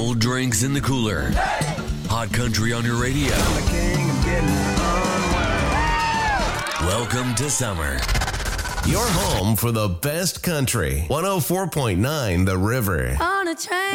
Cold drinks in the cooler. Hot country on your radio. Welcome to summer. Your home for the best country. 104.9 The River. On a train.